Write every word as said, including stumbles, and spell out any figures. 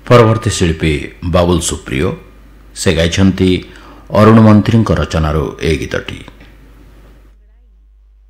परवर्ती शिल्पी बाबुल सुप्रियो से गाइछन्ति अरुण मंत्री रचनार ए गीतटी।